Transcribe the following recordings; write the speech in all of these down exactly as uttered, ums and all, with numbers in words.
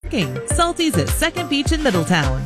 Salty's at Second Beach in Middletown.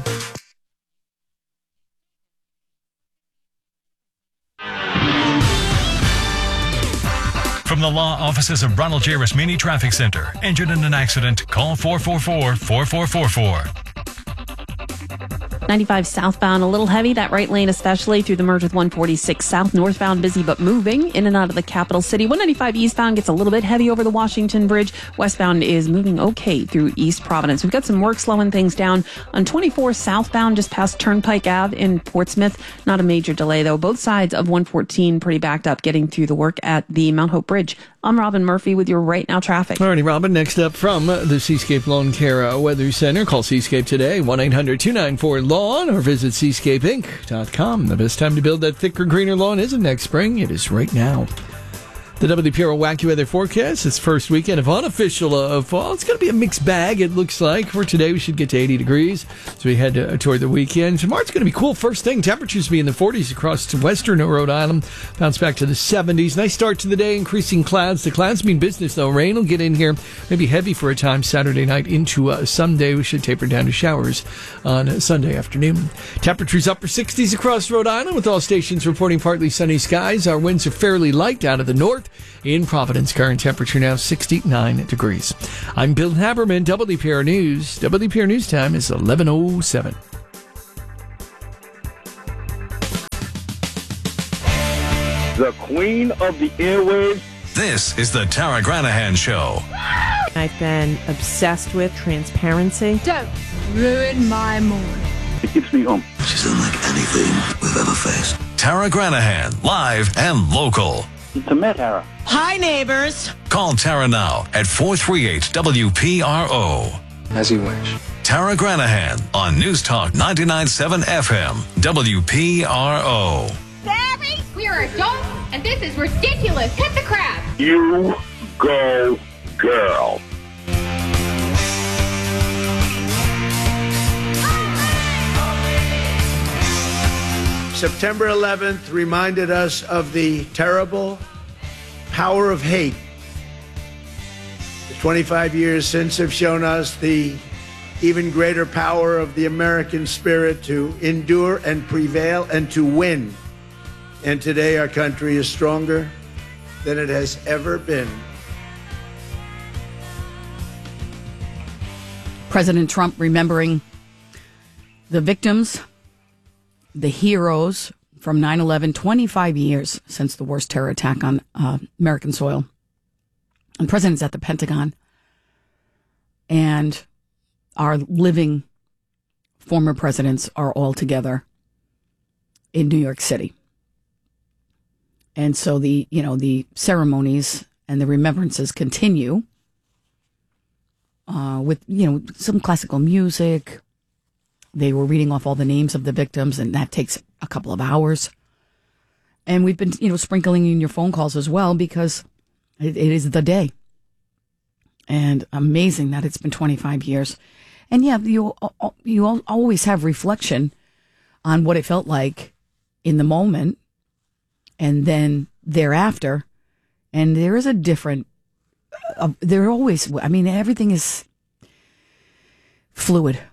From the law offices of Ronald J. Rasmini Traffic Center. Injured in an accident? Call four four four, four four four four. ninety-five southbound, a little heavy, that right lane especially through the merge with one forty-six south. Northbound busy but moving in and out of the capital city. one ninety-five eastbound gets a little bit heavy over the Washington Bridge. Westbound is moving okay through East Providence. We've got some work slowing things down on twenty-four southbound just past Turnpike Ave in Portsmouth. Not a major delay though. Both sides of one fourteen pretty backed up getting through the work at the Mount Hope Bridge. I'm Robin Murphy with your Right Now traffic. All righty, Robin. Next up from the Seascape Lawn Care Weather Center. Call Seascape today, one eight hundred two nine four lawn, or visit seascape inc dot com. The best time to build that thicker, greener lawn isn't next spring. It is right now. The W P R O Wacky Weather Forecast. It's first weekend of unofficial uh, fall. It's going to be a mixed bag, it looks like. For today, we should get to eighty degrees as we head uh, toward the weekend. Tomorrow's going to be cool. First thing, temperatures be in the forties across to western Rhode Island. Bounce back to the seventies. Nice start to the day, increasing clouds. The clouds mean business, though. Rain will get in here, maybe heavy for a time Saturday night into uh, Sunday. We should taper down to showers on Sunday afternoon. Temperatures upper sixties across Rhode Island, with all stations reporting partly sunny skies. Our winds are fairly light out of the north. In Providence, current temperature now sixty-nine degrees. I'm Bill Haberman, W P R News. W P R News time is eleven oh seven. The queen of the airwaves. This is the Tara Granahan Show. I've been obsessed with transparency. Don't ruin my morning. It keeps me home. She's unlike anything we've ever faced. Tara Granahan, live and local. It's a met, Tara. Hi, neighbors. Call Tara now at four three eight W P R O. As you wish. Tara Granahan on News Talk ninety-nine point seven F M, W P R O. Barry, we are adults, and this is ridiculous. Hit the crap. You go, girl. September eleventh reminded us of the terrible power of hate. The twenty-five years since have shown us the even greater power of the American spirit to endure and prevail and to win. And today our country is stronger than it has ever been. President Trump remembering the victims, the heroes from nine eleven, twenty-five years since the worst terror attack on uh, American soil. And the president's at the Pentagon. And our living former presidents are all together in New York City. And so the, you know, the ceremonies and the remembrances continue uh, with, you know, some classical music. They were reading off all the names of the victims, and that takes a couple of hours. And we've been, you know, sprinkling in your phone calls as well, because it, it is the day. And amazing that it's been twenty-five years. And yeah, you you always have reflection on what it felt like in the moment and then thereafter. And there is a different, uh, there always, I mean, everything is fluid.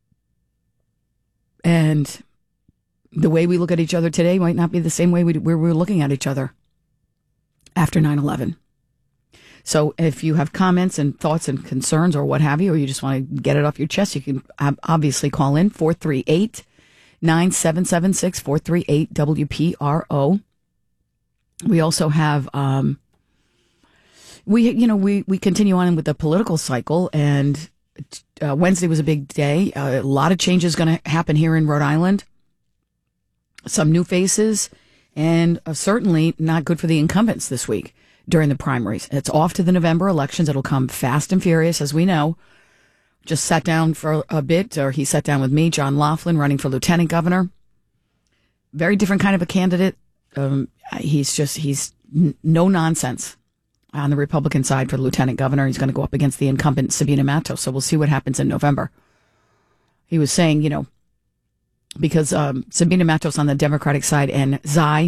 And the way we look at each other today might not be the same way we, we were looking at each other after nine eleven. So if you have comments and thoughts and concerns or what have you, or you just want to get it off your chest, you can obviously call in four three eight, nine seven seven six, four three eight W P R O. We also have, um, we, you know, we, we continue on with the political cycle, and uh, Wednesday was a big day. Uh, a lot of changes going to happen here in Rhode Island. Some new faces, and uh, certainly not good for the incumbents this week during the primaries. It's off to the November elections. It'll come fast and furious, as we know. Just sat down for a bit, or he sat down with me, John Laughlin, running for lieutenant governor. Very different kind of a candidate. Um, he's just, he's n- no nonsense on the Republican side for the lieutenant governor. He's going to go up against the incumbent, Sabina Matos. So we'll see what happens in November. He was saying, you know, because um, Sabina Matos on the Democratic side and Zai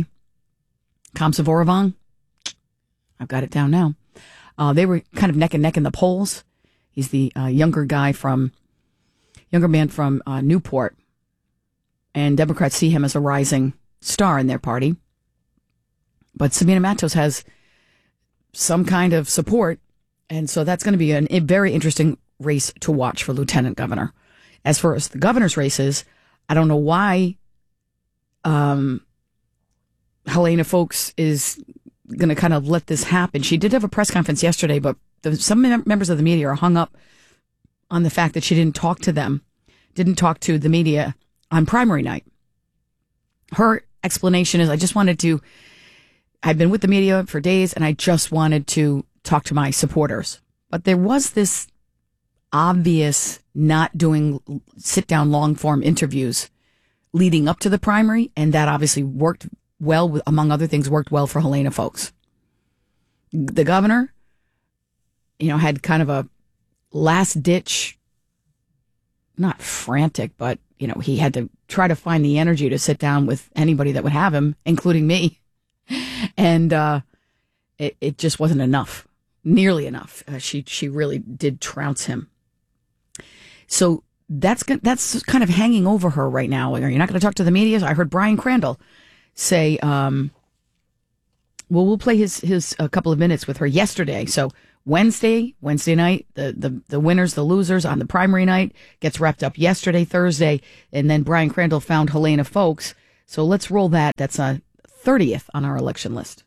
Kamsavorivong, I've got it down now. Uh, they were kind of neck and neck in the polls. He's the uh, younger guy from, younger man from uh, Newport. And Democrats see him as a rising star in their party. But Sabina Matos has some kind of support. And so that's going to be an, a very interesting race to watch for lieutenant governor. As far as the governor's races, I don't know why um, Helena Foulkes is going to kind of let this happen. She did have a press conference yesterday, but the, some mem- members of the media are hung up on the fact that she didn't talk to them, didn't talk to the media on primary night. Her explanation is, I just wanted to, I've been with the media for days and I just wanted to talk to my supporters. But there was this obvious not doing sit down long form interviews leading up to the primary. And that obviously worked well, with, among other things, worked well for Helena Foulkes. The governor, you know, had kind of a last ditch, not frantic, but, you know, he had to try to find the energy to sit down with anybody that would have him, including me. And uh, it, it just wasn't enough, nearly enough. Uh, she she really did trounce him. So that's that's kind of hanging over her right now. You're not going to talk to the media? I heard Brian Crandall say, um, well, we'll play his, his a couple of minutes with her yesterday. So Wednesday, Wednesday night, the, the, the winners, the losers on the primary night gets wrapped up yesterday, Thursday. And then Brian Crandall found Helena Foulkes. So let's roll that. That's a thirtieth on our election list.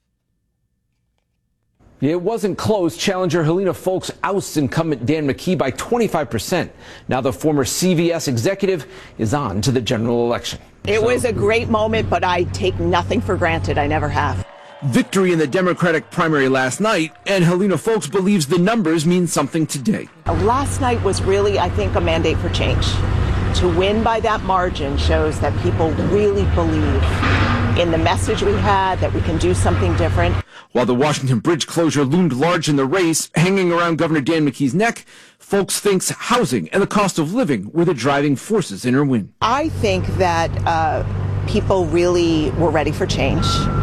It wasn't close. Challenger Helena Foulkes ousts incumbent Dan McKee by twenty-five percent. Now the former C V S executive is on to the general election. It was a great moment, but I take nothing for granted. I never have. Victory in the Democratic primary last night, and Helena Foulkes believes the numbers mean something today. Last night was really, I think, a mandate for change. To win by that margin shows that people really believe in the message we had, that we can do something different. While the Washington Bridge closure loomed large in the race, hanging around Governor Dan McKee's neck, Foulkes thinks housing and the cost of living were the driving forces in her win. I think that uh, people really were ready for change.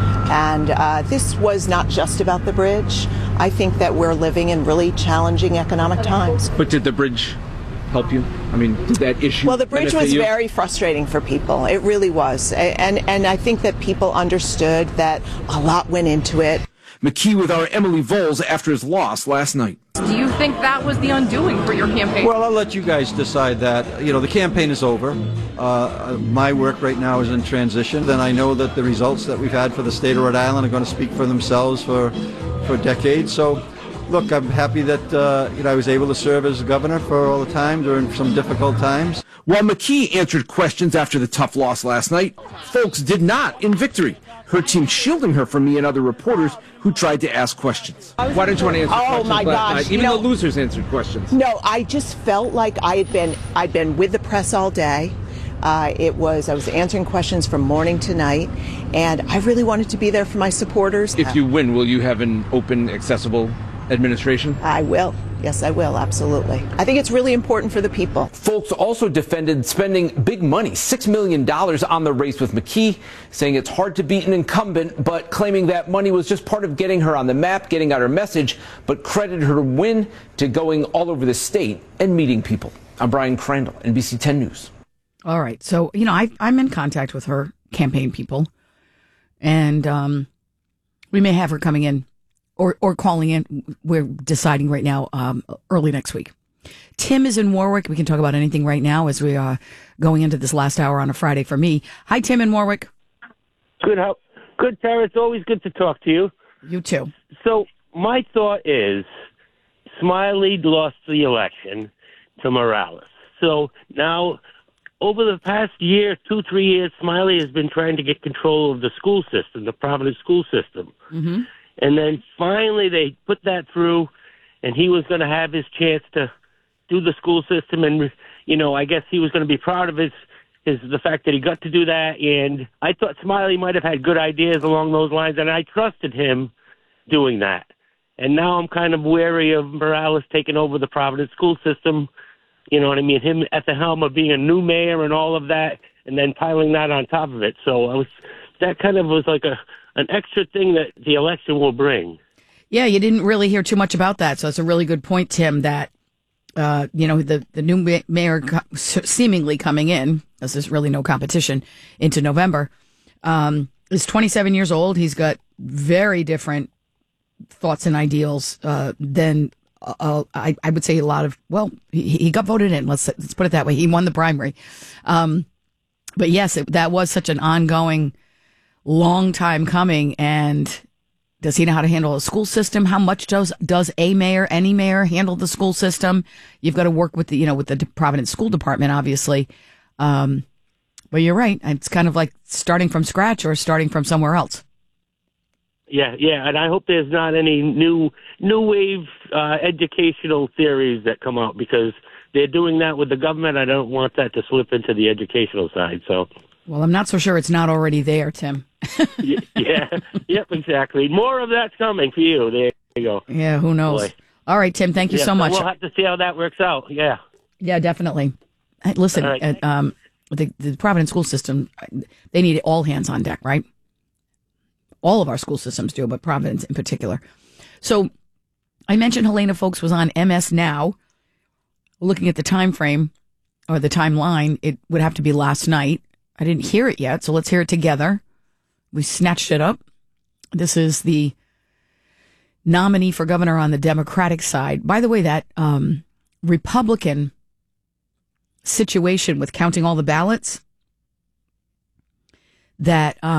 And uh, this was not just about the bridge. I think that we're living in really challenging economic times. But did the bridge help you? I mean, did that issue Well, the bridge was you? very frustrating for people. It really was. And, and I think that people understood that a lot went into it. McKee with our Emily Voles after his loss last night. Do you think that was the undoing for your campaign? Well, I'll let you guys decide that. You know, the campaign is over. Uh, my work right now is in transition. Then I know that the results that we've had for the state of Rhode Island are going to speak for themselves for, for decades. So, look, I'm happy that uh, you know, I was able to serve as governor for all the time during some difficult times. While McKee answered questions after the tough loss last night, Foulkes did not in victory. Her team shielding her from me and other reporters who tried to ask questions. Why didn't you want to answer oh, questions my last gosh. night? Even you know, the losers answered questions. No, I just felt like I had been, I'd been with the press all day. Uh, it was, I was answering questions from morning to night, and I really wanted to be there for my supporters. If you win, will you have an open, accessible administration? I will. Yes, I will. Absolutely. I think it's really important for the people. Foulkes also defended spending big money, six million dollars on the race with McKee, saying it's hard to beat an incumbent, but claiming that money was just part of getting her on the map, getting out her message, but credited her win to going all over the state and meeting people. I'm Brian Crandall, N B C ten News. All right. So, you know, I, I'm in contact with her campaign people, and um, we may have her coming in or, or calling in. We're deciding right now, um, early next week. Tim is in Warwick. We can talk about anything right now as we are going into this last hour on a Friday for me. Hi, Tim in Warwick. Good, how, good, Tara. It's always good to talk to you. You too. So my thought is Smiley lost the election to Morales. So now, over the past year, two, three years, Smiley has been trying to get control of the school system, the Providence school system. Mm-hmm. And then finally they put that through, and he was going to have his chance to do the school system. And, you know, I guess he was going to be proud of his, his the fact that he got to do that. And I thought Smiley might have had good ideas along those lines, and I trusted him doing that. And now I'm kind of wary of Morales taking over the Providence school system. You know what I mean? Him at the helm of being a new mayor and all of that, and then piling that on top of it. So I was, that kind of was like a an extra thing that the election will bring. Yeah, you didn't really hear too much about that. So it's a really good point, Tim, that uh, you know, the, the new ma- mayor co- seemingly coming in, as there's really no competition, into November, um, is twenty-seven years old. He's got very different thoughts and ideals uh, than uh, I, I would say a lot of, well, he, he got voted in. Let's let's put it that way. He won the primary. Um, but yes, it, that was such an ongoing, long time coming. And does he know how to handle a school system? How much does does a mayor, any mayor, handle the school system? You've got to work with the, you know, with the Providence School Department, obviously. Um, but you're right. It's kind of like starting from scratch or starting from somewhere else. Yeah, yeah, and I hope there's not any new new wave uh, educational theories that come out, because they're doing that with the government. I don't want that to slip into the educational side. So, well, I'm not so sure it's not already there, Tim. y- yeah, yep, exactly. More of that's coming for you. There you go. Yeah, who knows? Boy. All right, Tim. Thank you yeah, so much. We'll have to see how that works out. Yeah. Yeah, definitely. Listen, right. uh, um, the, the Providence school system, they need all hands on deck, right? All of our school systems do, but Providence in particular. So I mentioned Helena Folks was on M S Now. Looking at the time frame or the timeline, it would have to be last night. I didn't hear it yet, so let's hear it together. We snatched it up. This is the nominee for governor on the Democratic side. By the way, that um, Republican situation with counting all the ballots, that... Um,